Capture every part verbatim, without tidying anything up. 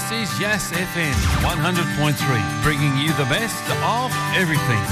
This is Yes F M one hundred point three, bringing you the best of everything.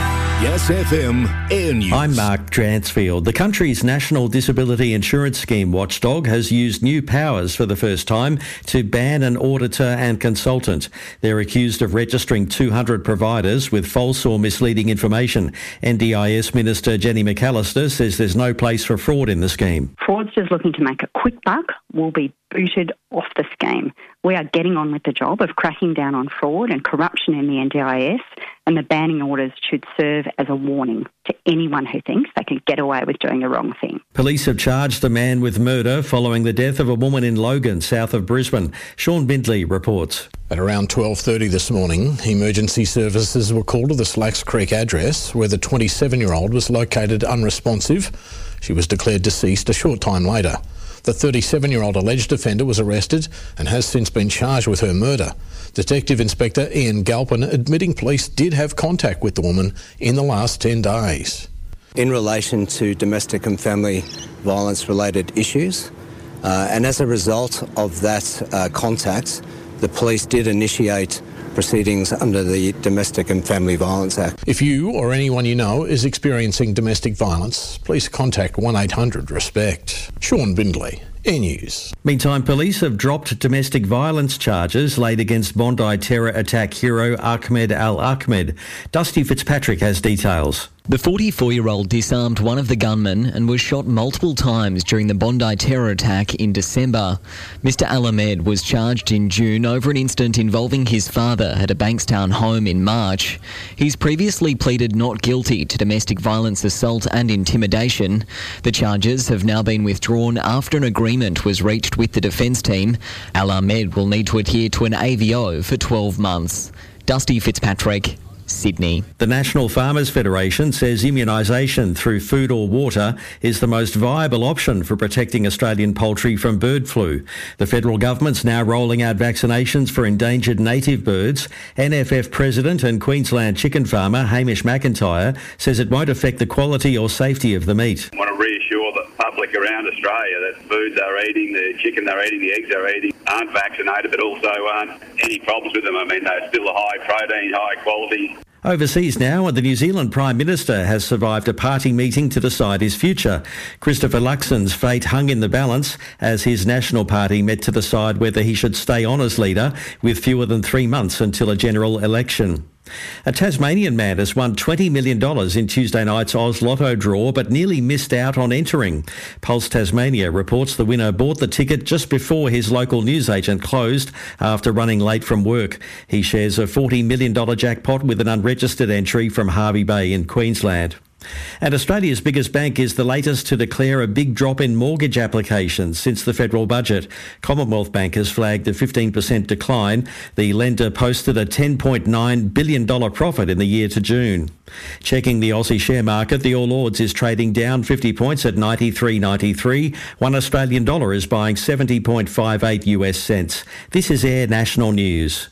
Yes F M Air News. I'm Mark Dransfield. The country's National Disability Insurance Scheme watchdog has used new powers for the first time to ban an auditor and consultant. They're accused of registering two hundred providers with false or misleading information. N D I S Minister Jenny McAllister says there's no place for fraud in the scheme. Fraudsters looking to make a quick buck will be booted off the scheme. We are getting on with the job of cracking down on fraud and corruption in the N D I S, and the banning orders should serve as a warning to anyone who thinks they can get away with doing the wrong thing. Police have charged a man with murder following the death of a woman in Logan, south of Brisbane. Sean Bindley reports. At around twelve thirty this morning, emergency services were called to the Slacks Creek address where the twenty-seven-year-old was located unresponsive. She was declared deceased a short time later. The thirty-seven-year-old alleged offender was arrested and has since been charged with her murder. Detective Inspector Ian Galpin admitting police did have contact with the woman in the last ten days. In relation to domestic and family violence related issues, uh, and as a result of that uh, contact, the police did initiate proceedings under the Domestic and Family Violence Act. If you or anyone you know is experiencing domestic violence, please contact one eight hundred RESPECT. Sean Bindley, Air News. Meantime, police have dropped domestic violence charges laid against Bondi terror attack hero Ahmed Al-Ahmed. Dusty Fitzpatrick has details. The forty-four-year-old disarmed one of the gunmen and was shot multiple times during the Bondi terror attack in December. Mister Al-Ahmed was charged in June over an incident involving his father at a Bankstown home in March. He's previously pleaded not guilty to domestic violence assault and intimidation. The charges have now been withdrawn after an agreement was reached with the defence team. Al-Ahmed will need to adhere to an A V O for twelve months. Dusty Fitzpatrick, Sydney. The National Farmers Federation says immunisation through food or water is the most viable option for protecting Australian poultry from bird flu. The federal government's now rolling out vaccinations for endangered native birds. N F F President and Queensland chicken farmer Hamish McIntyre says it won't affect the quality or safety of the meat. I want to reassure the public around Australia that foods they're eating, the chicken they're eating, the eggs they're eating aren't vaccinated, but also aren't any problems with them. I mean, they're still a high protein, high quality. Overseas now, and the New Zealand Prime Minister has survived a party meeting to decide his future. Christopher Luxon's fate hung in the balance as his National Party met to decide whether he should stay on as leader with fewer than three months until a general election. A Tasmanian man has won twenty million dollars in Tuesday night's Oz Lotto draw but nearly missed out on entering. Pulse Tasmania reports the winner bought the ticket just before his local newsagent closed after running late from work. He shares a forty million dollars jackpot with an unregistered entry from Hervey Bay in Queensland. And Australia's biggest bank is the latest to declare a big drop in mortgage applications since the federal budget. Commonwealth Bank has flagged a fifteen percent decline. The lender posted a ten point nine billion dollars profit in the year to June. Checking the Aussie share market, the All Ords is trading down fifty points at ninety-three ninety-three. One Australian dollar is buying seventy point five eight U S cents. This is Air National News.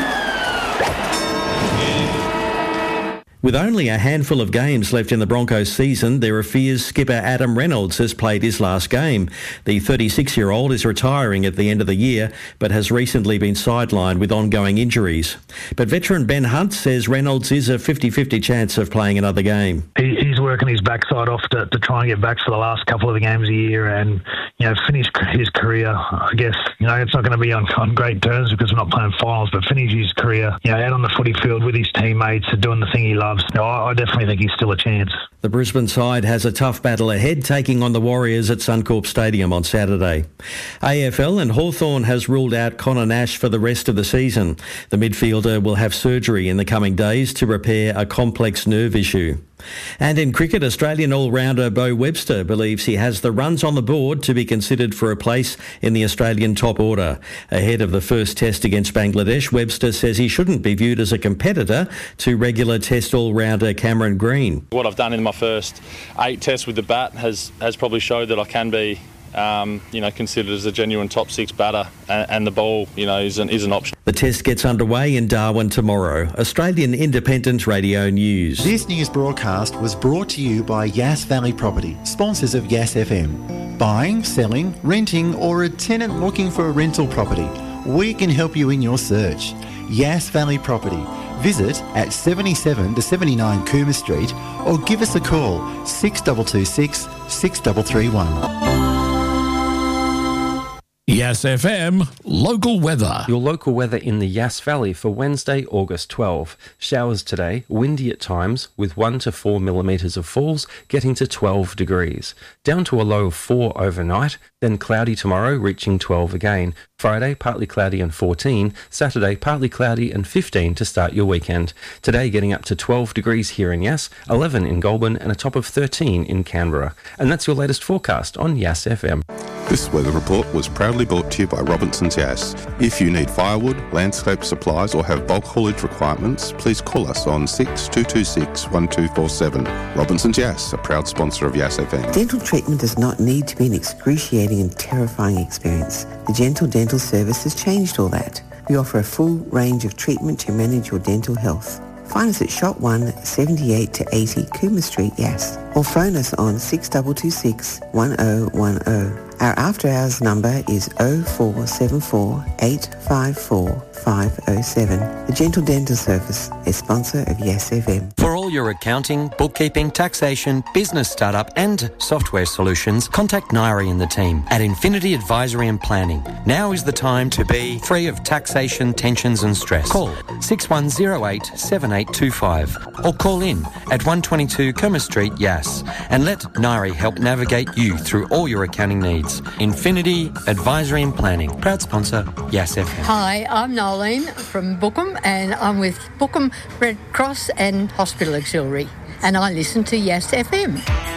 With only a handful of games left in the Broncos season, there are fears skipper Adam Reynolds has played his last game. The thirty-six-year-old is retiring at the end of the year, but has recently been sidelined with ongoing injuries. But veteran Ben Hunt says Reynolds is a fifty-fifty chance of playing another game. He, he's working his backside off to, to try and get back for the last couple of the games of the year and, you know, finish his career. I guess, you know, it's not going to be on, on great terms because we're not playing finals, but finish his career, you know, out on the footy field with his teammates doing the thing he loves. No, I definitely think he's still a chance. The Brisbane side has a tough battle ahead, taking on the Warriors at Suncorp Stadium on Saturday. A F L and Hawthorn has ruled out Connor Nash for the rest of the season. The midfielder will have surgery in the coming days to repair a complex nerve issue. And in cricket, Australian all-rounder Beau Webster believes he has the runs on the board to be considered for a place in the Australian top order. Ahead of the first test against Bangladesh, Webster says he shouldn't be viewed as a competitor to regular test all-rounder Cameron Green. What I've done in my first eight tests with the bat has, has probably showed that I can be Um, you know, considered as a genuine top six batter, and, and the ball, you know, is an, is an option. The test gets underway in Darwin tomorrow. Australian Independent Radio News. This news broadcast was brought to you by Yass Valley Property, sponsors of Yass F M. Buying, selling, renting, or a tenant looking for a rental property. we can help you in your search. Yass Valley Property. Visit at seventy-seven to seventy-nine Cooma Street or give us a call six two two six, six three three one. Yass F M, local weather. Your local weather in the Yass Valley for Wednesday, August twelfth. Showers today, windy at times, with one to four millimetres of falls, getting to twelve degrees. Down to a low of four overnight, then cloudy tomorrow, reaching twelve again. Friday, partly cloudy and fourteen. Saturday, partly cloudy and fifteen to start your weekend. Today, getting up to twelve degrees here in Yass, eleven in Goulburn, and a top of thirteen in Canberra. And that's your latest forecast on Yass F M. This weather report was proudly brought to you by Robinson's Yass. If you need firewood, landscape supplies or have bulk haulage requirements, please call us on six two two six, one two four seven. Robinson's Yass, a proud sponsor of Yass F M. Dental treatment does not need to be an excruciating and terrifying experience. The Gentle Dental Service has changed all that. We offer a full range of treatment to manage your dental health. Find us at Shop one, seventy-eight to eighty Cooma Street, Yass, or phone us on six two two six, one oh one oh. Our after-hours number is oh four seven four, eight five four, five oh seven. The Gentle Dental Service, a sponsor of Yass F M. For all your accounting, bookkeeping, taxation, business startup and software solutions, contact Nairi and the team at Infinity Advisory and Planning. Now is the time to be free of taxation, tensions and stress. Call six one oh eight, seven eight two five or call in at one twenty-two Cooma Street, Yass, and let Nairi help navigate you through all your accounting needs. Infinity Advisory and Planning, proud sponsor, Yass F M. Hi, I'm Nolene from Bookham and I'm with Bookham Red Cross and Hospital Auxiliary and I listen to Yass F M.